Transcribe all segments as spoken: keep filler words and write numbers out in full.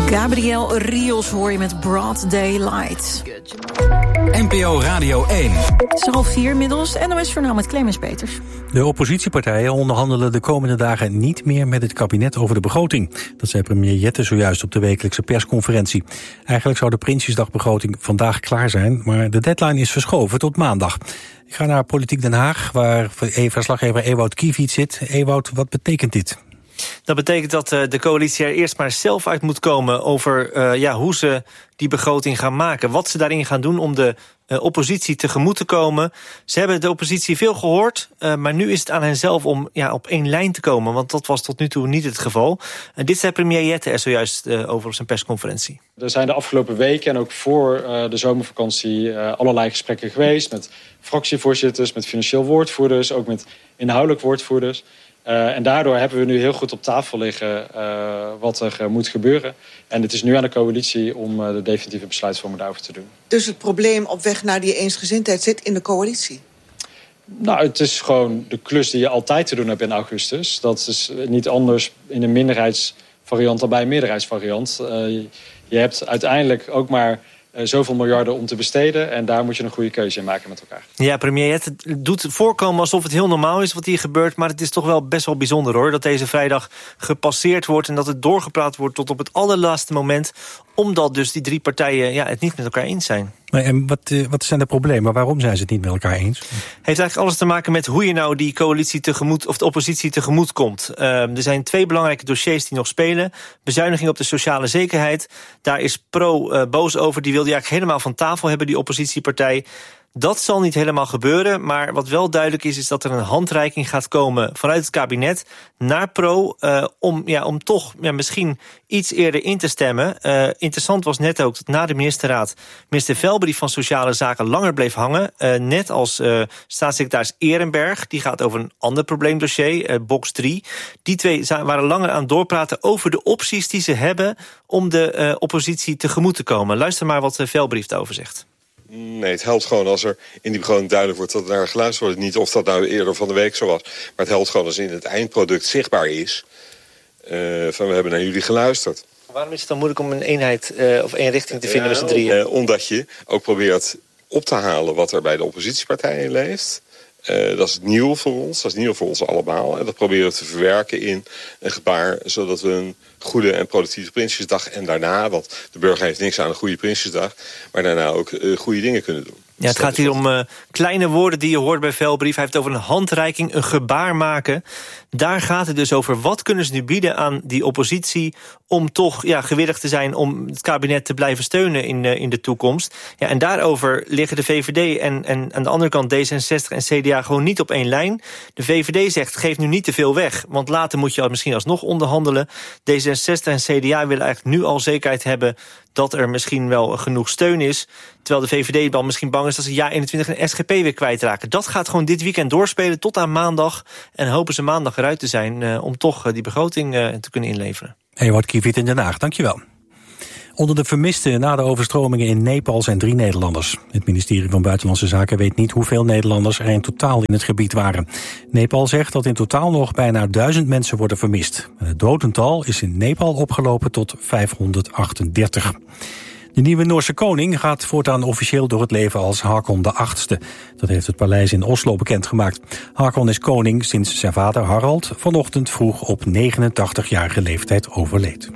Gabriel Rios hoor je met Broad Daylight. N P O Radio één. Het is half vier inmiddels, N O S-journaal met Clemens Peters. De oppositiepartijen onderhandelen de komende dagen niet meer met het kabinet over de begroting. Dat zei premier Jette zojuist op de wekelijkse persconferentie. Eigenlijk zou de Prinsjesdagbegroting vandaag klaar zijn, maar de deadline is verschoven tot maandag. Ik ga naar Politiek Den Haag, waar verslaggever Ewout Kiviet zit. Ewout, wat betekent dit? Dat betekent dat uh, de coalitie er eerst maar zelf uit moet komen over uh, ja, hoe ze die begroting gaan maken. Wat ze daarin gaan doen om de uh, oppositie tegemoet te komen. Ze hebben de oppositie veel gehoord, uh, maar nu is het aan hen zelf om ja, op één lijn te komen. Want dat was tot nu toe niet het geval. En dit zei premier Jette er zojuist uh, over op zijn persconferentie. Er zijn de afgelopen weken en ook voor uh, de zomervakantie uh, allerlei gesprekken geweest met fractievoorzitters, met financieel woordvoerders, ook met inhoudelijk woordvoerders. Uh, en daardoor hebben we nu heel goed op tafel liggen uh, wat er uh, moet gebeuren. En het is nu aan de coalitie om uh, de definitieve besluitvorming daarover te doen. Dus het probleem op weg naar die eensgezindheid zit in de coalitie? Nou, het is gewoon de klus die je altijd te doen hebt in augustus. Dat is niet anders in een minderheidsvariant dan bij een meerderheidsvariant. Uh, je hebt uiteindelijk ook maar Uh, zoveel miljarden om te besteden. En daar moet je een goede keuze in maken met elkaar. Ja, premier Jette doet voorkomen alsof het heel normaal is wat hier gebeurt. Maar het is toch wel best wel bijzonder hoor. Dat deze vrijdag gepasseerd wordt en dat het doorgepraat wordt tot op het allerlaatste moment. Omdat dus die drie partijen ja, het niet met elkaar eens zijn. En wat, uh, wat zijn de problemen? Waarom zijn ze het niet met elkaar eens? Heeft eigenlijk alles te maken met hoe je nou die coalitie tegemoet, of de oppositie tegemoet komt. Uh, er zijn twee belangrijke dossiers die nog spelen. Bezuiniging op de sociale zekerheid. Daar is Pro uh, boos over. Die wil die eigenlijk helemaal van tafel hebben, die oppositiepartij. Dat zal niet helemaal gebeuren, maar wat wel duidelijk is, is dat er een handreiking gaat komen vanuit het kabinet naar Pro, uh, om, ja, om toch ja, misschien iets eerder in te stemmen. Uh, interessant was net ook dat na de ministerraad minister Velbrief van Sociale Zaken langer bleef hangen. Uh, net als uh, staatssecretaris Ehrenberg, die gaat over een ander probleemdossier, uh, box drie. Die twee waren langer aan het doorpraten over de opties die ze hebben om de uh, oppositie tegemoet te komen. Luister maar wat uh, Velbrief daarover zegt. Nee, het helpt gewoon als er in die begroting duidelijk wordt dat er naar geluisterd wordt. Niet of dat nou eerder van de week zo was. Maar het helpt gewoon als in het eindproduct zichtbaar is. Uh, van we hebben naar jullie geluisterd. Waarom is het dan moeilijk om een eenheid uh, of één richting te vinden ja, met z'n drieën? Uh, omdat je ook probeert op te halen wat er bij de oppositiepartijen leeft. Uh, dat is nieuw voor ons, dat is nieuw voor ons allemaal. En dat proberen we te verwerken in een gebaar, zodat we een goede en productieve Prinsjesdag en daarna, want de burger heeft niks aan een goede Prinsjesdag, maar daarna ook uh, goede dingen kunnen doen. Ja, het gaat hier om uh, kleine woorden die je hoort bij Velbrief. Hij heeft het over een handreiking, een gebaar maken. Daar gaat het dus over wat kunnen ze nu bieden aan die oppositie om toch ja, gewillig te zijn om het kabinet te blijven steunen in, uh, in de toekomst. Ja, en daarover liggen de V V D en, en aan de andere kant D zesenzestig en C D A gewoon niet op één lijn. De V V D zegt, geef nu niet te veel weg, want later moet je misschien alsnog onderhandelen. D zesenzestig en C D A willen eigenlijk nu al zekerheid hebben dat er misschien wel genoeg steun is. Terwijl de V V D dan misschien bang is dat ze ja eenentwintig en S G P weer kwijtraken. Dat gaat gewoon dit weekend doorspelen tot aan maandag. En hopen ze maandag eruit te zijn uh, om toch uh, die begroting uh, te kunnen inleveren. Ewout Kiviet in Den Haag, dankjewel. Onder de vermisten na de overstromingen in Nepal zijn drie Nederlanders. Het ministerie van Buitenlandse Zaken weet niet hoeveel Nederlanders er in totaal in het gebied waren. Nepal zegt dat in totaal nog bijna duizend mensen worden vermist. Het dodental is in Nepal opgelopen tot vijfhonderdachtendertig. De nieuwe Noorse koning gaat voortaan officieel door het leven als Haakon de achtste. Dat heeft het paleis in Oslo bekendgemaakt. Haakon is koning sinds zijn vader Harald vanochtend vroeg op negenentachtigjarige leeftijd overleed.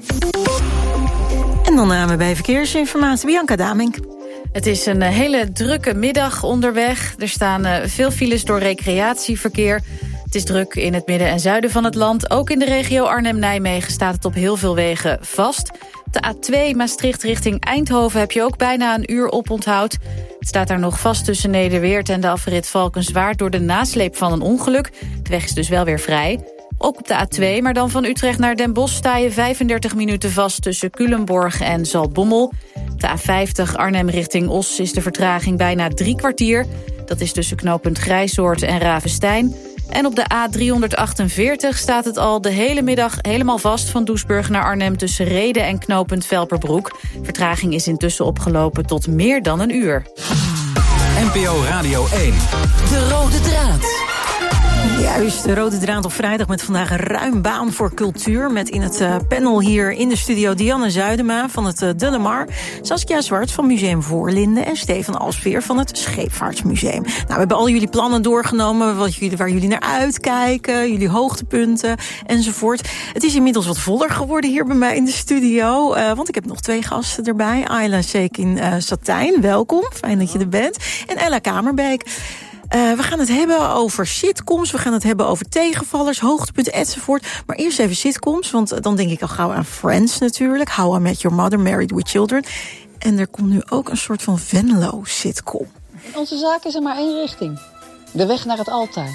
En dan namen bij verkeersinformatie Bianca Damink. Het is een hele drukke middag onderweg. Er staan veel files door recreatieverkeer. Het is druk in het midden en zuiden van het land. Ook in de regio Arnhem-Nijmegen staat het op heel veel wegen vast. Op de A twee Maastricht richting Eindhoven heb je ook bijna een uur oponthoud. Het staat daar nog vast tussen Nederweert en de afrit Valkenswaard door de nasleep van een ongeluk. De weg is dus wel weer vrij. Ook op de A twee, maar dan van Utrecht naar Den Bosch sta je vijfendertig minuten vast tussen Culemborg en Zaltbommel. Op de A vijftig Arnhem richting Os is de vertraging bijna drie kwartier. Dat is tussen knooppunt Grijsoord en Ravenstein. En op de A driehonderdachtenveertig staat het al de hele middag helemaal vast van Doesburg naar Arnhem tussen Rheden en knooppunt Velperbroek. Vertraging is intussen opgelopen tot meer dan een uur. N P O Radio één. De rode draad. Juist, de rode draad op vrijdag met vandaag een ruim baan voor cultuur. Met in het uh, panel hier in de studio Dianne Zuidema van het uh, De Lamar, Saskia Zwart van Museum Voorlinden en Stefan Alsveer van het Scheepvaartsmuseum. Nou, we hebben al jullie plannen doorgenomen, wat jullie, waar jullie naar uitkijken, jullie hoogtepunten enzovoort. Het is inmiddels wat voller geworden hier bij mij in de studio, uh, want ik heb nog twee gasten erbij. Ayla Sekin uh, Satijn, welkom, fijn dat je er bent. En Ella Kamerbeek. Uh, we gaan het hebben over sitcoms, we gaan het hebben over tegenvallers, hoogtepunten enzovoort. Maar eerst even sitcoms, want dan denk ik al gauw aan Friends natuurlijk. How I Met Your Mother, Married with Children. En er komt nu ook een soort van Venlo-sitcom. In onze zaak is er maar één richting. De weg naar het altaar.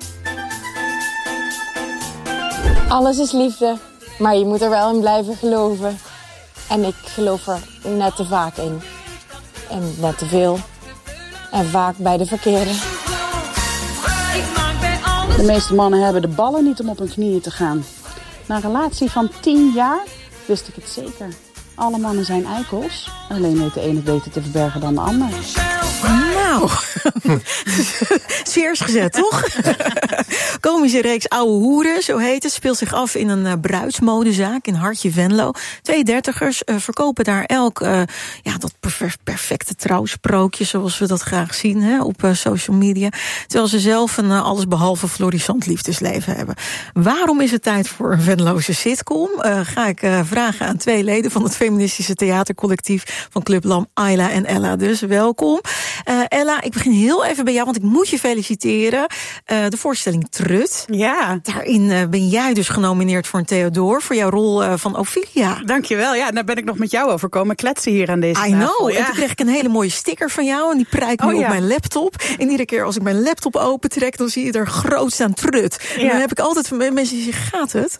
Alles is liefde, maar je moet er wel in blijven geloven. En ik geloof er net te vaak in. En net te veel. En vaak bij de verkeerde. De meeste mannen hebben de ballen niet om op hun knieën te gaan. Na een relatie van tien jaar wist ik het zeker. Alle mannen zijn eikels. Alleen weet de ene het beter te verbergen dan de ander. Nou, sfeer is gezet, toch? Komische reeks Oude Hoeren, zo heet het, speelt zich af in een uh, bruidsmodezaak in Hartje Venlo. Twee dertigers uh, verkopen daar elk uh, ja, dat perf- perfecte trouwsprookje, zoals we dat graag zien hè, op uh, social media. Terwijl ze zelf een uh, allesbehalve florissant liefdesleven hebben. Waarom is het tijd voor een Venlose sitcom? Uh, ga ik uh, vragen aan twee leden van het feministische theatercollectief van Club Lam, Ayla en Ella. Dus welkom. Uh, Ella, ik begin heel even bij jou, want ik moet je feliciteren. Uh, de voorstelling Trut. Ja. Daarin uh, ben jij dus genomineerd voor een Theodor, voor jouw rol uh, van Ophelia. Dankjewel. Ja, daar ben ik nog met jou over komen kletsen hier aan deze I tafel. know. Ja. En toen kreeg ik een hele mooie sticker van jou en die prijkt nu oh, ja. op mijn laptop. En iedere keer als ik mijn laptop opentrek, dan zie je er groot staan Trut. Ja. En dan heb ik altijd van mensen die zeggen, gaat het?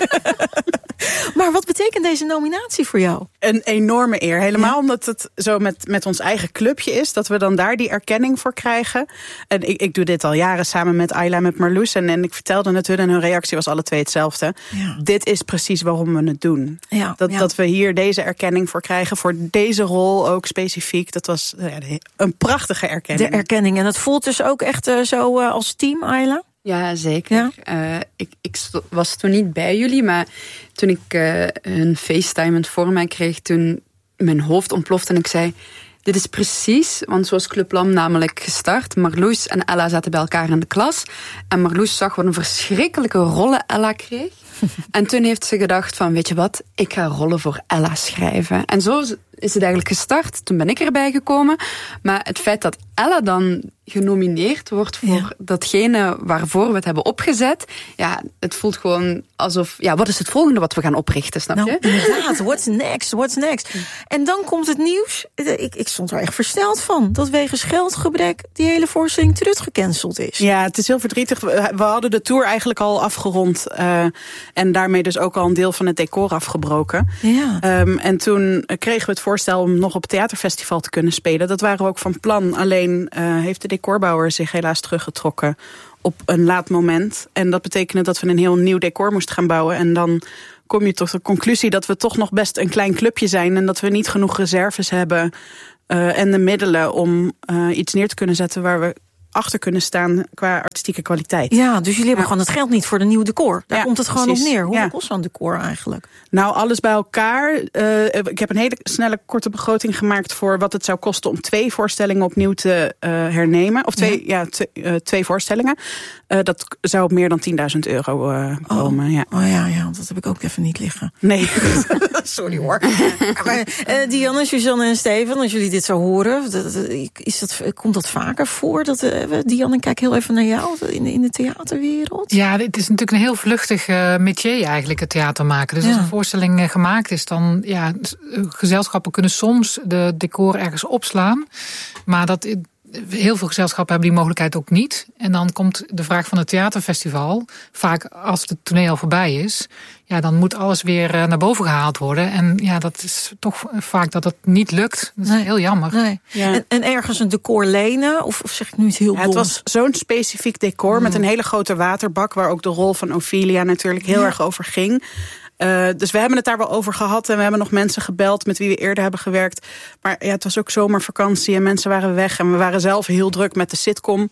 Maar wat betekent deze nominatie voor jou? Een enorme eer. Helemaal ja. omdat het zo met, met ons eigen clubje is, dat we dan daar die erkenning voor krijgen. En ik, ik doe dit al jaren samen met Ayla, met Marloes. En, en ik vertelde het hun en hun reactie was alle twee hetzelfde. Ja. Dit is precies waarom we het doen. Ja, dat, ja. dat we hier deze erkenning voor krijgen, voor deze rol ook specifiek. Dat was ja, een prachtige erkenning. De erkenning. En het voelt dus ook echt uh, zo uh, als team, Ayla? Ja, zeker. Ja? Uh, ik, ik was toen niet bij jullie, maar toen ik uh, een FaceTime voor mij kreeg, toen mijn hoofd ontplofte en ik zei, dit is precies, want zo is Club Lam namelijk gestart. Marloes en Ella zaten bij elkaar in de klas. En Marloes zag wat een verschrikkelijke rollen Ella kreeg. En toen heeft ze gedacht van, weet je wat, ik ga rollen voor Ella schrijven. En zo is het eigenlijk gestart. Toen ben ik erbij gekomen. Maar het feit dat Ella dan genomineerd wordt voor ja. datgene waarvoor we het hebben opgezet, ja, het voelt gewoon alsof, ja, wat is het volgende wat we gaan oprichten, snap nou, je? Inderdaad, what's next, what's next? En dan komt het nieuws, ik, ik stond er echt versteld van, dat wegens geldgebrek die hele voorstelling Trut gecanceld is. Ja, het is heel verdrietig. We, we hadden de tour eigenlijk al afgerond uh, en daarmee dus ook al een deel van het decor afgebroken. Ja. Um, en toen kregen we het voorstel om nog op het theaterfestival te kunnen spelen. Dat waren we ook van plan, alleen uh, heeft de decorbouwer zich helaas teruggetrokken op een laat moment. En dat betekende dat we een heel nieuw decor moesten gaan bouwen. En dan kom je tot de conclusie dat we toch nog best een klein clubje zijn en dat we niet genoeg reserves hebben uh, en de middelen om uh, iets neer te kunnen zetten waar we achter kunnen staan qua artistieke kwaliteit. Ja, dus jullie hebben ja. gewoon het geld niet voor de nieuwe decor. Daar ja, komt het gewoon precies. op neer. Hoeveel ja. kost zo'n decor eigenlijk? Nou, alles bij elkaar. Uh, ik heb een hele snelle korte begroting gemaakt voor wat het zou kosten om twee voorstellingen opnieuw te uh, hernemen. Of twee, ja. Ja, twee, uh, twee voorstellingen. Uh, dat zou op meer dan tienduizend euro uh, komen. Oh. Ja. oh ja, ja, dat heb ik ook even niet liggen. Nee. Sorry hoor. Maar uh, Dianne, Suzanne en Steven, als jullie dit zo horen, is dat, komt dat vaker voor? Dat, uh, Dianne, ik kijk heel even naar jou in de, in de theaterwereld. Ja, het is natuurlijk een heel vluchtig uh, métier eigenlijk, het theater maken. Dus ja. als een voorstelling uh, gemaakt is, dan ja, gezelschappen kunnen soms de decor ergens opslaan. Maar dat heel veel gezelschappen hebben die mogelijkheid ook niet. En dan komt de vraag van het theaterfestival. Vaak als het toneel al voorbij is, ja, dan moet alles weer naar boven gehaald worden. En ja, dat is toch vaak dat het niet lukt. Dat is nee. heel jammer. Nee. Ja. En, en ergens een decor lenen? Of, of zeg ik nu iets heel ja, het was zo'n specifiek decor mm. met een hele grote waterbak, waar ook de rol van Ophelia natuurlijk heel ja. erg over ging. Uh, dus we hebben het daar wel over gehad en we hebben nog mensen gebeld met wie we eerder hebben gewerkt. Maar ja, het was ook zomervakantie en mensen waren weg en we waren zelf heel druk met de sitcom.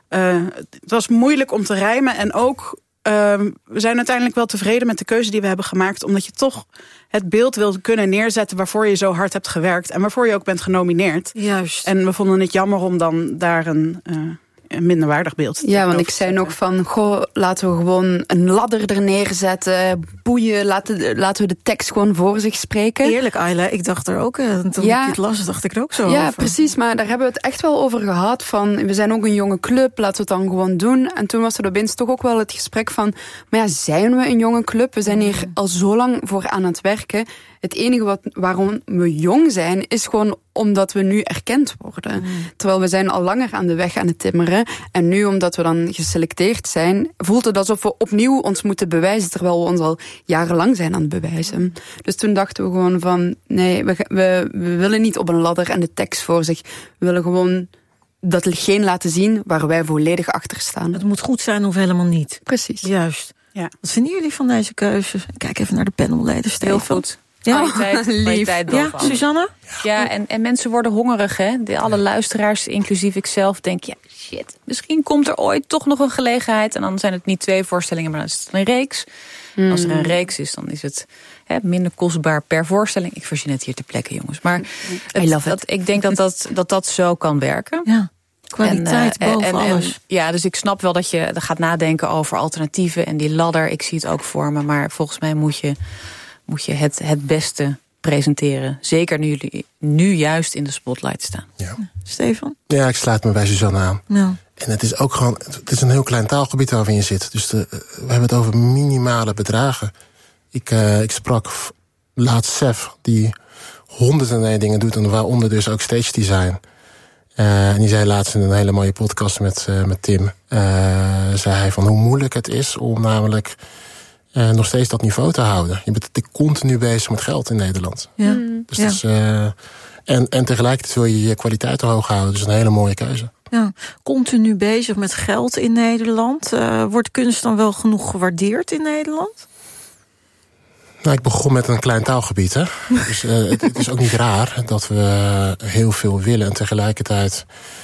Uh, het was moeilijk om te rijmen en ook... Uh, we zijn uiteindelijk wel tevreden met de keuze die we hebben gemaakt, omdat je toch het beeld wilt kunnen neerzetten waarvoor je zo hard hebt gewerkt en waarvoor je ook bent genomineerd. Juist. En we vonden het jammer om dan daar een, uh, een minderwaardig beeld te Ja, want ik zei nog van, goh, laten we gewoon een ladder er neerzetten, boeien, laten, laten we de tekst gewoon voor zich spreken. Eerlijk, Ayla, ik dacht er ook, uh, toen ja. ik het las, dacht ik er ook zo Ja, over. precies, maar daar hebben we het echt wel over gehad van, we zijn ook een jonge club, laten we het dan gewoon doen. En toen was er opeens toch ook wel het gesprek van, maar ja, zijn we een jonge club? We zijn hier al zo lang voor aan het werken. Het enige wat, waarom we jong zijn, is gewoon omdat we nu erkend worden. Mm. Terwijl we zijn al langer aan de weg aan het timmeren. En nu, omdat we dan geselecteerd zijn, voelt het alsof we opnieuw ons moeten bewijzen, terwijl we ons al jarenlang zijn aan het bewijzen. Dus toen dachten we gewoon van, nee, we, we, we willen niet op een ladder en de tekst voor zich. We willen gewoon datgene laten zien waar wij volledig achter staan. Het moet goed zijn of helemaal niet. Precies. Juist. Ja. Wat vinden jullie van deze keuze? Kijk even naar de panelleden. Heel goed. Ja, kwaliteit, kwaliteit ja, Suzanne? Ja, en, en mensen worden hongerig, hè. De, alle luisteraars, inclusief ikzelf, denken, ja, shit, misschien komt er ooit toch nog een gelegenheid. En dan zijn het niet twee voorstellingen, maar dan is het een reeks. Mm. Als er een reeks is, dan is het hè, minder kostbaar per voorstelling. Ik verzin het hier ter plekke, jongens. Maar het, dat, ik denk dat dat, dat dat zo kan werken. Ja. Kwaliteit en, uh, boven en, en, alles. En, ja, dus ik snap wel dat je gaat nadenken over alternatieven en die ladder. Ik zie het ook voor me, maar volgens mij moet je... moet je het, het beste presenteren. Zeker nu jullie nu juist in de spotlight staan. Ja. Stefan? Ja, ik sluit me bij Suzanne aan. Nou. En het is ook gewoon, het is een heel klein taalgebied waarin je zit. Dus de, we hebben het over minimale bedragen. Ik, uh, ik sprak laatst Sef, die honderden en dingen doet, en waaronder dus ook stage design. Uh, en die zei laatst in een hele mooie podcast met, uh, met Tim, uh, zei hij van hoe moeilijk het is om namelijk Uh, nog steeds dat niveau te houden. Je bent continu bezig met geld in Nederland. Ja. Dus ja. dat is, uh, en, en tegelijkertijd wil je je kwaliteit hoog houden. Dus een hele mooie keuze. Ja, continu bezig met geld in Nederland. Uh, wordt kunst dan wel genoeg gewaardeerd in Nederland? Nou, ik begon met een klein taalgebied. Hè? Dus uh, het, het is ook niet raar dat we heel veel willen en tegelijkertijd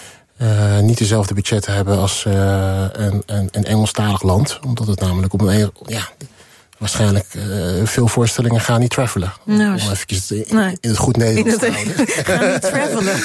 Uh, niet dezelfde budgetten hebben als uh, een, een, een Engelstalig land. Omdat het namelijk op een... Ja, waarschijnlijk uh, veel voorstellingen gaan niet travelen. Nou, om eventjes in, nee. in het goed Nederlands te houden. Gaan niet travelen.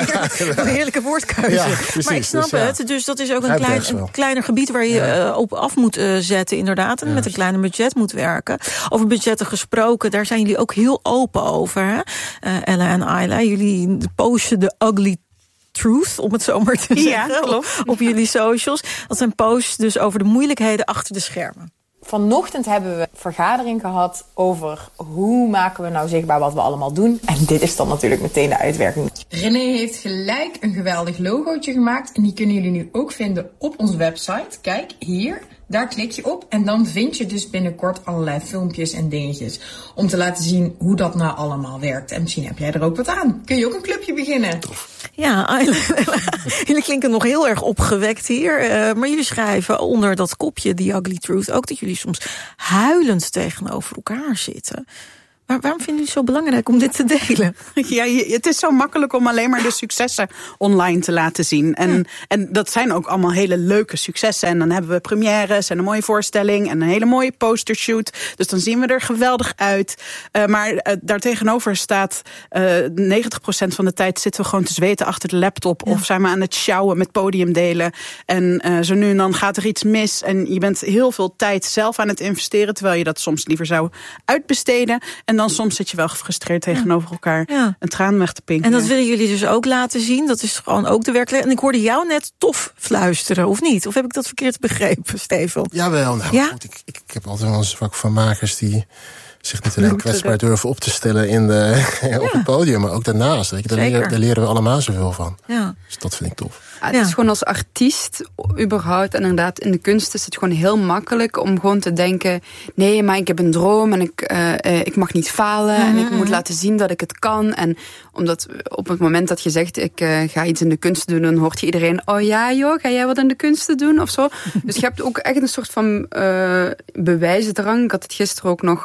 Een heerlijke woordkeuze. Ja, precies, maar ik snap dus, ja. het. Dus dat is ook een, klein, een kleiner gebied waar je ja. uh, op af moet uh, zetten inderdaad. En ja. met een kleiner budget moet werken. Over budgetten gesproken, daar zijn jullie ook heel open over. Hè? Uh, Ella en Ayla, jullie posten de ugly truth, om het zo maar te zeggen, ja, klopt. Op, op jullie socials. Dat zijn posts dus over de moeilijkheden achter de schermen. Vanochtend hebben we een vergadering gehad over hoe maken we nou zichtbaar wat we allemaal doen. En dit is dan natuurlijk meteen de uitwerking. René heeft gelijk een geweldig logootje gemaakt. En die kunnen jullie nu ook vinden op onze website. Kijk, hier. Daar klik je op en dan vind je dus binnenkort allerlei filmpjes en dingetjes. Om te laten zien hoe dat nou allemaal werkt. En misschien heb jij er ook wat aan. Kun je ook een clubje beginnen? Ja, jullie klinken nog heel erg opgewekt hier. Uh, maar jullie schrijven onder dat kopje The Ugly Truth ook dat jullie soms huilend tegenover elkaar zitten. Maar waarom vinden jullie het zo belangrijk om dit te delen? Ja, het is zo makkelijk om alleen maar de successen online te laten zien. En, ja. en dat zijn ook allemaal hele leuke successen. En dan hebben we premières en een mooie voorstelling en een hele mooie postershoot. Dus dan zien we er geweldig uit. Uh, maar uh, daartegenover staat uh, negentig procent van de tijd zitten we gewoon te zweten achter de laptop. Ja. Of zijn we aan het sjouwen met podiumdelen. En uh, zo nu en dan gaat er iets mis. En je bent heel veel tijd zelf aan het investeren. Terwijl je dat soms liever zou uitbesteden. En dan soms zit je wel gefrustreerd tegenover elkaar ja. een traan weg te pinken. En dat willen jullie dus ook laten zien. Dat is gewoon ook de werkelijkheid. En ik hoorde jou net tof fluisteren, of niet? Of heb ik dat verkeerd begrepen, Stefan? Jawel, nou ja? goed. Ik, ik, ik heb altijd wel een zwak van makers die zich niet alleen kwetsbaar durven op te stellen in de, ja. op het podium, maar ook daarnaast. Weet je, daar, leren, daar leren we allemaal zoveel van. Ja. Dus dat vind ik tof. Ja, het ja. is gewoon als artiest, überhaupt, en inderdaad in de kunst is het gewoon heel makkelijk om gewoon te denken, nee, maar ik heb een droom en ik, uh, uh, ik mag niet falen mm-hmm. en ik moet laten zien dat ik het kan. En omdat op het moment dat je zegt, ik uh, ga iets in de kunst doen, dan hoort je iedereen, oh ja joh, ga jij wat in de kunsten doen of zo? Dus je hebt ook echt een soort van uh, bewijsdrang. Ik had het gisteren ook nog al met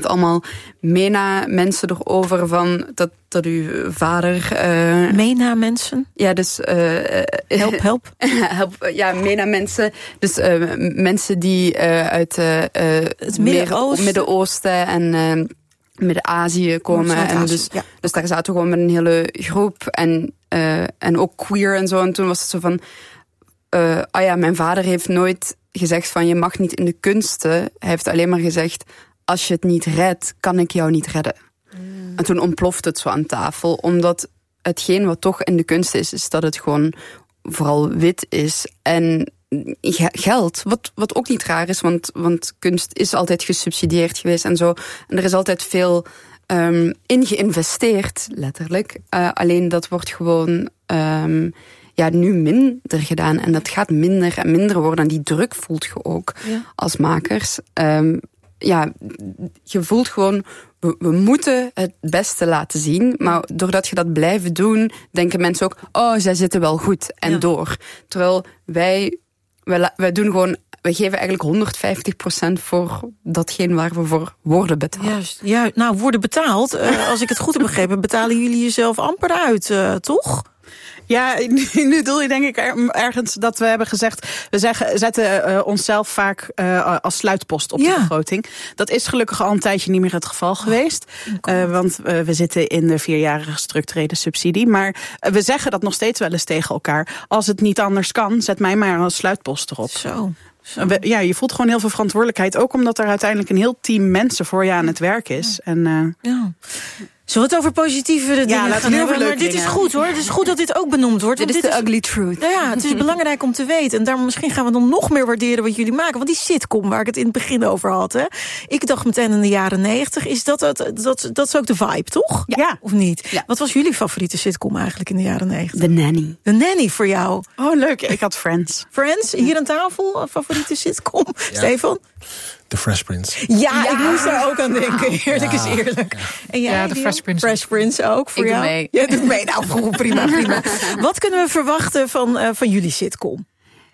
het allemaal MENA-mensen erover van dat, dat uw vader... Uh, MENA-mensen? Ja, dus... Uh, help, help. help. Ja, MENA-mensen. Dus uh, mensen die uh, uit uh, het Midden-Oosten Midden-Oosten en... Uh, Midden-Azië komen. En dus, ja. dus daar zaten we gewoon met een hele groep. En, uh, en ook queer en zo. En toen was het zo van... Uh, ah ja, mijn vader heeft nooit gezegd van... je mag niet in de kunsten. Hij heeft alleen maar gezegd... als je het niet redt, kan ik jou niet redden. Mm. En toen ontplofte het zo aan tafel. Omdat hetgeen wat toch in de kunst is... is dat het gewoon vooral wit is. En geld, wat, wat ook niet raar is, want, want kunst is altijd gesubsidieerd geweest en zo. En er is altijd veel um, in geïnvesteerd, letterlijk. Uh, alleen dat wordt gewoon um, ja, nu minder gedaan. En dat gaat minder en minder worden. En die druk voelt je ook ja. als makers. Um, ja, je voelt gewoon... We, we moeten het beste laten zien, maar doordat je dat blijft doen, denken mensen ook, oh, zij zitten wel goed en ja. door. Terwijl wij, wij, wij doen gewoon, wij geven eigenlijk honderdvijftig procent voor datgene waar we voor worden betaald. Juist, ja, nou, worden betaald, uh, als ik het goed heb begrepen, betalen jullie jezelf amper uit, uh, toch? Ja, nu bedoel je denk ik ergens dat we hebben gezegd... we zeggen, zetten uh, onszelf vaak uh, als sluitpost op ja. de begroting. Dat is gelukkig al een tijdje niet meer het geval geweest. Uh, want uh, we zitten in de vierjarige gestructureerde subsidie. Maar uh, we zeggen dat nog steeds wel eens tegen elkaar. Als het niet anders kan, zet mij maar als sluitpost erop. Zo. Zo. Ja, je voelt gewoon heel veel verantwoordelijkheid. Ook omdat er uiteindelijk een heel team mensen voor je aan het werk is. Ja. En, uh, ja. Zullen we het over positievere dingen ja, gaan hebben? Maar dit dingen. is goed hoor. Het is goed dat dit ook benoemd wordt. Dit is de ugly truth. Nou ja, het is belangrijk om te weten. En daar misschien gaan we dan nog meer waarderen wat jullie maken. Want die sitcom waar ik het in het begin over had. Hè, ik dacht meteen in de jaren negentig. Is dat, dat, dat, dat is ook de vibe, toch? Ja. Of niet? Ja. Wat was jullie favoriete sitcom eigenlijk in de jaren negentig? The Nanny. The Nanny voor jou. Oh, leuk. Ik had Friends. Friends, hier aan tafel. Favoriete sitcom. Ja. Stefan? The Fresh Prince. Ja, ja, ik moest daar ook aan denken. Eerlijk ja. is eerlijk. En jij, ja, de Fresh Prince. Fresh Prince ook voor ik jou? Doe mee. Jij doet mee. Nou, goed, prima, prima. Wat kunnen we verwachten van, uh, van jullie sitcom?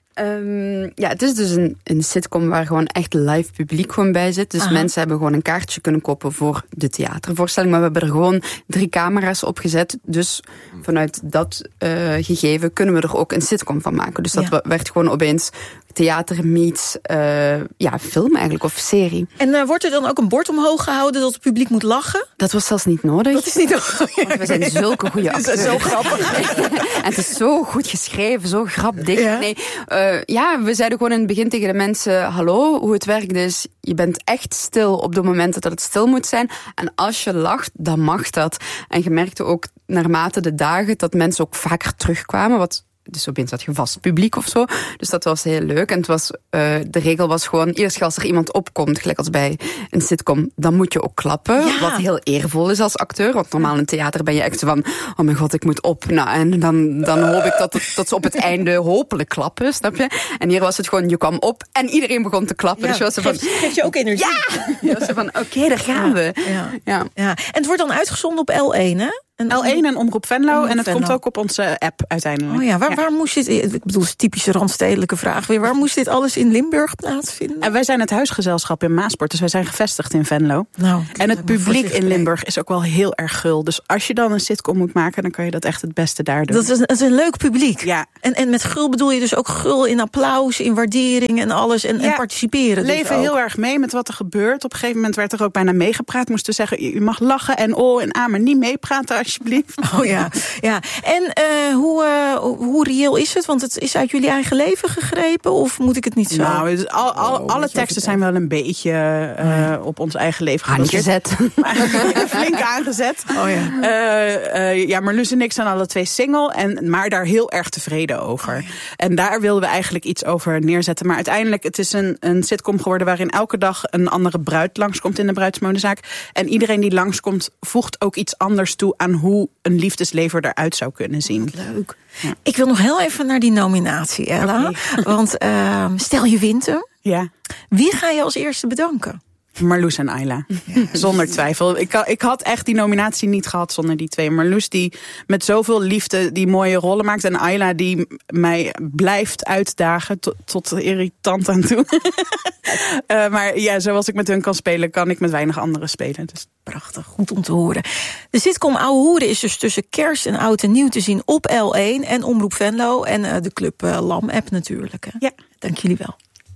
Um, ja, het is dus een, een sitcom waar gewoon echt live publiek gewoon bij zit. Dus Aha. mensen hebben gewoon een kaartje kunnen kopen voor de theatervoorstelling. Maar we hebben er gewoon drie camera's op gezet. Dus vanuit dat uh, gegeven kunnen we er ook een sitcom van maken. Dus dat ja. werd gewoon opeens theater meets uh, ja, film eigenlijk, of serie. En uh, wordt er dan ook een bord omhoog gehouden dat het publiek moet lachen? Dat was zelfs niet nodig. Dat is niet nodig. Want we zijn zulke goede acteurs. Zo grappig. En het is zo goed geschreven, zo grapdicht. Ja. Nee, uh, ja, we zeiden gewoon in het begin tegen de mensen, hallo, hoe het werkt is, je bent echt stil op de momenten dat het stil moet zijn. En als je lacht, dan mag dat. En je merkte ook naarmate de dagen dat mensen ook vaker terugkwamen, wat... Dus opeens had je vast publiek of zo. Dus dat was heel leuk. En het was, uh, de regel was gewoon, eerst als er iemand opkomt, gelijk als bij een sitcom, dan moet je ook klappen. Ja. Wat heel eervol is als acteur. Want normaal in theater ben je echt zo van, oh mijn god, ik moet op. Nou, en dan, dan hoop ik dat, het, dat ze op het einde hopelijk klappen, snap je? En hier was het gewoon, je kwam op en iedereen begon te klappen. Ja, dus je was van, geef, geef je ook energie. Ja! Je was van, oké, okay, daar gaan we. Ja. Ja. Ja. En het wordt dan uitgezonden op L één, hè? En L één en Omroep Venlo. Omroep en het Venlo. Komt ook op onze app uiteindelijk. Oh ja, waar, ja. waar moest dit... Ik bedoel, typische randstedelijke vraag weer. Waar moest dit alles in Limburg plaatsvinden? En wij zijn het huisgezelschap in Maasport. Dus wij zijn gevestigd in Venlo. Nou, en het publiek in Limburg is ook wel heel erg gul. Dus als je dan een sitcom moet maken, dan kan je dat echt het beste daar doen. Dat is een, dat is een leuk publiek. Ja. En, en met gul bedoel je dus ook gul in applaus, in waardering en alles. En, ja. en participeren. Leven dus heel erg mee met wat er gebeurt. Op een gegeven moment werd er ook bijna meegepraat. Moesten zeggen, je mag lachen en oh en ah, maar niet meepraten alsjeblieft. Oh ja, ja. En uh, hoe, uh, hoe reëel is het? Want het is uit jullie eigen leven gegrepen? Of moet ik het niet zo? Nou, dus al, al, oh, alle teksten zijn wel een beetje uh, op ons eigen leven aangezet. Flink aangezet. Oh ja. Uh, uh, ja, Marloes en ik zijn alle twee single. En, maar daar heel erg tevreden over. Oh ja. En daar wilden we eigenlijk iets over neerzetten. Maar uiteindelijk, het is een, een sitcom geworden waarin elke dag een andere bruid langskomt in de bruidsmodenzaak. En iedereen die langskomt voegt ook iets anders toe aan hoe een liefdesleven eruit zou kunnen zien. Leuk. Ja. Ik wil nog heel even naar die nominatie, Ella. Okay. Want uh, stel je wint hem. Ja. Wie ga je als eerste bedanken? Marloes en Ayla, ja, zonder twijfel. Ik, ik had echt die nominatie niet gehad zonder die twee. Marloes die met zoveel liefde die mooie rollen maakt. En Ayla die mij blijft uitdagen tot, tot irritant aan toe. uh, maar ja, zoals ik met hun kan spelen, kan ik met weinig anderen spelen. Dus. Prachtig, goed om te horen. De sitcom Ouwe Hoeren is dus tussen kerst en oud en nieuw te zien op L één en Omroep Venlo. En uh, de Club uh, Lam-app natuurlijk. Hè. Ja. Dank jullie wel.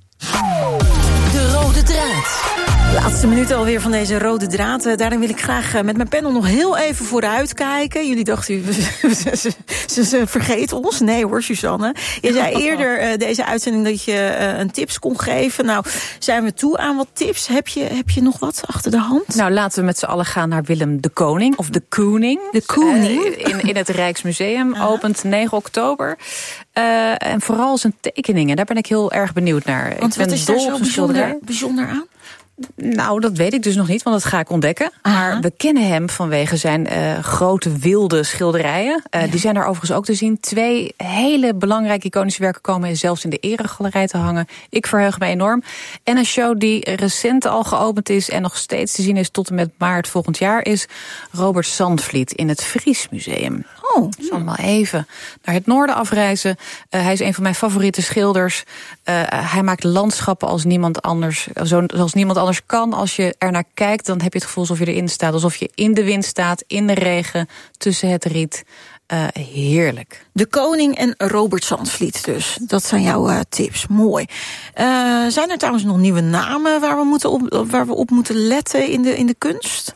De rode draad. Laatste minuut alweer van deze rode draad. Daarin wil ik graag met mijn panel nog heel even vooruit kijken. Jullie dachten, ze, ze, ze vergeten ons. Nee hoor, Suzanne. Je zei eerder uh, deze uitzending dat je uh, een tips kon geven. Nou, zijn we toe aan wat tips? Heb je, heb je nog wat achter de hand? Nou, laten we met z'n allen gaan naar Willem de Koning. Of de Koning. De Koning. Uh, in, in het Rijksmuseum. Uh-huh. Opent negen oktober. Uh, en vooral zijn tekeningen. Daar ben ik heel erg benieuwd naar. Want ik ben wat is daar zo bijzonder, bijzonder aan? Nou, dat weet ik dus nog niet, want dat ga ik ontdekken. Aha. Maar we kennen hem vanwege zijn uh, grote wilde schilderijen. Uh, ja. Die zijn er overigens ook te zien. Twee hele belangrijke iconische werken komen zelfs in de eregalerij te hangen. Ik verheug me enorm. En een show die recent al geopend is en nog steeds te zien is tot en met maart volgend jaar is Robert Zandvliet in het Fries Museum. Oh, ik zal maar even naar het noorden afreizen. Uh, hij is een van mijn favoriete schilders. Uh, hij maakt landschappen als niemand anders, zoals niemand anders kan. Als je er naar kijkt, dan heb je het gevoel alsof je erin staat. Alsof je in de wind staat, in de regen, tussen het riet. Uh, heerlijk. De Koning en Robert Zandvliet dus. Dat zijn jouw uh, tips. Mooi. Uh, zijn er trouwens nog nieuwe namen waar we, moeten op, waar we op moeten letten in de, in de kunst?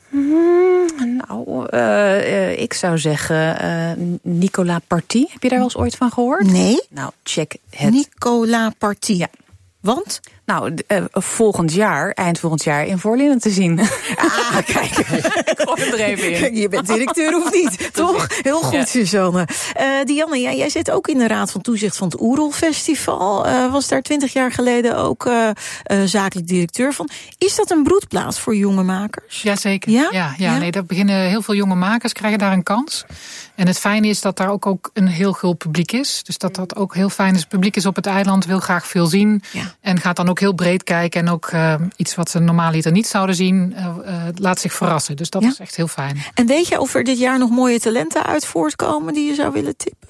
Hmm, nou, uh, uh, ik zou zeggen uh, Nicolas Party. Heb je daar wel eens ooit van gehoord? Nee. Nou, check het. Nicolas Party. Ja. Want? Nou, uh, volgend jaar, eind volgend jaar in Voorlinnen te zien. Ah, kijk. Ik gooi hem er even in. Je bent directeur of niet, toch? Heel goed, ja. Suzanne. Uh, Dianne, jij, jij zit ook in de Raad van Toezicht van het Oerol Festival. Uh, was daar twintig jaar geleden ook uh, uh, zakelijk directeur van. Is dat een broedplaats voor jonge makers? Jazeker. Ja? Ja, ja, ja? Nee, daar beginnen heel veel jonge makers, krijgen daar een kans. En het fijne is dat daar ook, ook een heel gul publiek is. Dus dat dat ook heel fijn is. Het publiek is op het eiland, wil graag veel zien. Ja. En gaat dan ook heel breed kijken. En ook uh, iets wat ze normaal hier niet zouden zien, uh, uh, laat zich verrassen. Dus dat ja? is echt heel fijn. En weet je of er dit jaar nog mooie talenten uit voortkomen die je zou willen tippen?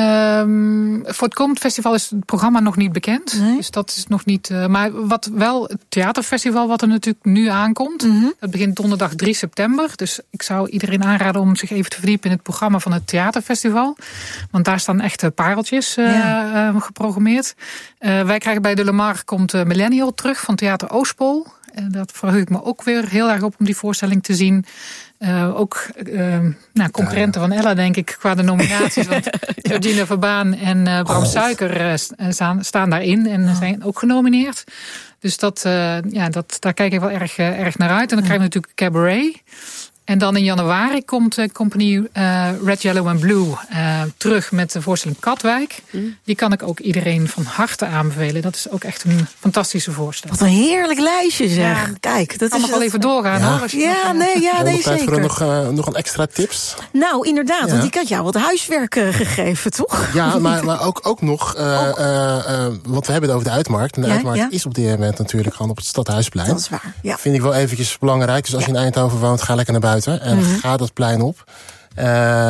Um, voor het komend festival is het programma nog niet bekend. Nee. Dus dat is nog niet. Uh, maar wat wel, het theaterfestival wat er natuurlijk nu aankomt. Mm-hmm. Dat begint donderdag drie september. Dus ik zou iedereen aanraden om zich even te verdiepen in het programma van het theaterfestival. Want daar staan echte pareltjes uh, ja. uh, geprogrammeerd. Uh, wij krijgen bij de Lamar komt uh, Millennial terug van Theater Oostpool. En dat verheug ik me ook weer heel erg op om die voorstelling te zien. Uh, ook uh, nou, concurrenten van Ella, denk ik, qua de nominaties. Want Georgina Verbaan en uh, Bram oh. Suiker uh, staan, staan daarin en oh. zijn ook genomineerd. Dus dat, uh, ja, dat, daar kijk ik wel erg, uh, erg naar uit. En dan krijgen we natuurlijk Cabaret. En dan in januari komt de compagnie uh, Red, Yellow and Blue uh, terug met de voorstelling Katwijk. Mm. Die kan ik ook iedereen van harte aanbevelen. Dat is ook echt een fantastische voorstelling. Wat een heerlijk lijstje zeg. Ja, kijk, dat kan is nog wel even doorgaan. Ja, hoor, als je ja nog, nee, ja, ja, nee nog zeker. Voor nog, uh, nog een extra tips? Nou, inderdaad, ja. want ik had jou wat huiswerk uh, gegeven, toch? Ja, maar, maar ook, ook nog, uh, ook. Uh, uh, want we hebben het over de Uitmarkt. En de ja, Uitmarkt ja. is op dit moment natuurlijk gewoon op het Stadhuisplein. Dat is waar, ja. Vind ik wel eventjes belangrijk. Dus als ja. je in Eindhoven woont, ga lekker naar buiten. En mm-hmm. ga dat plein op. Uh,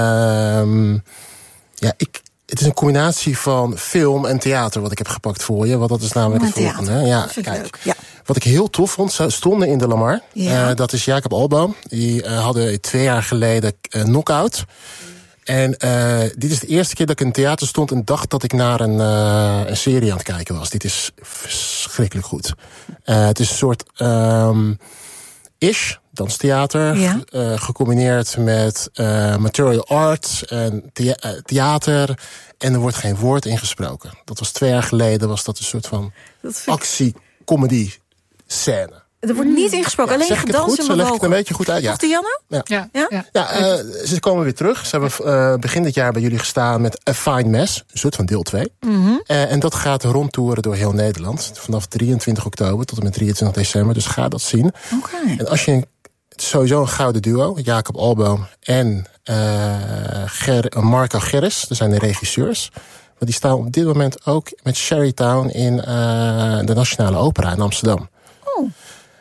ja, ik, het is een combinatie van film en theater wat ik heb gepakt voor je. Want dat is namelijk het volgende. Hè? Ja, dat kijk. Leuk. Ja. Wat ik heel tof vond, ze stonden in de Lamar. Ja. Uh, dat is Jacob Alboom. Die uh, hadden twee jaar geleden uh, Knockout. En uh, dit is de eerste keer dat ik in het theater stond en dacht dat ik naar een, uh, een serie aan het kijken was. Dit is verschrikkelijk goed. Uh, het is een soort um, ish, danstheater, ja. uh, gecombineerd met uh, material art en thea- uh, theater. En er wordt geen woord ingesproken. Dat was twee jaar geleden, was dat een soort van actie-comedy scène. Er wordt niet ingesproken, ja, alleen gedanst en bewogen. Leg ik het een beetje goed uit. Ja. Of Dianne? Ja, ja, ja? ja. ja uh, ze komen weer terug. Ze hebben uh, begin dit jaar bij jullie gestaan met A Fine Mess. Een soort van deel twee. Mm-hmm. Uh, en dat gaat rondtoeren door heel Nederland. Vanaf drieëntwintig oktober tot en met drieëntwintig december. Dus ga dat zien. Okay. En als je... Het is sowieso een gouden duo. Jacob Alboom en uh, Ger- Marco Gerris. Dat zijn de regisseurs. Maar die staan op dit moment ook met Sherrytown in uh, de Nationale Opera in Amsterdam. Oh.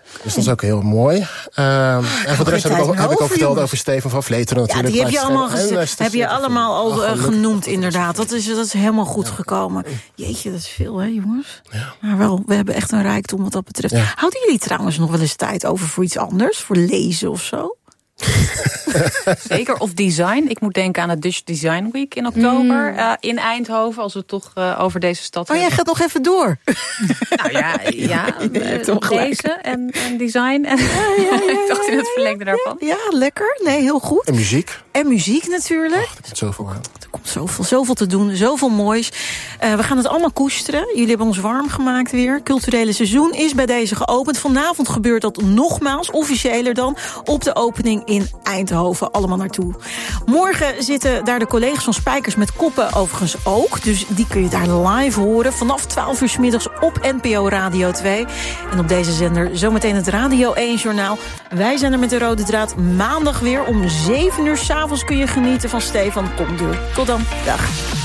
Dus dat is ook heel mooi. Uh, en voor de rest heb ik, al, heb ik ook verteld over Steven van Vleteren natuurlijk. Ja, die heb je allemaal, en, en, heb je allemaal al oh, genoemd, inderdaad. Dat is, dat is helemaal goed ja. gekomen. Jeetje, dat is veel, hè, jongens? Ja. Maar wel, we hebben echt een rijkdom wat dat betreft. Ja. Houden jullie trouwens nog wel eens tijd over voor iets anders? Voor lezen of zo? Zeker, of design. Ik moet denken aan het Dutch Design Week in oktober. Mm. Uh, in Eindhoven, als we het toch uh, over deze stad oh, hebben. Jij gaat nog even door. Nou ja, ja uh, lezen en, en design. En ja, ja, ja, ja, ik dacht in het verlengde daarvan. Ja, lekker. Nee, heel goed. En muziek. En muziek natuurlijk. Och, er komt zoveel aan. Er komt zoveel, zoveel te doen, zoveel moois. Uh, we gaan het allemaal koesteren. Jullie hebben ons warm gemaakt weer. Culturele seizoen is bij deze geopend. Vanavond gebeurt dat nogmaals, officiëler dan, op de opening in Eindhoven. Allemaal naartoe. Morgen zitten daar de collega's van Spijkers met Koppen overigens ook. Dus die kun je daar live horen. Vanaf twaalf uur 's middags op N P O Radio twee. En op deze zender zometeen het Radio één Journaal. Wij zijn er met de Rode Draad maandag weer. Om zeven uur 's avonds kun je genieten van Stefan Komdur. Tot dan. Dag.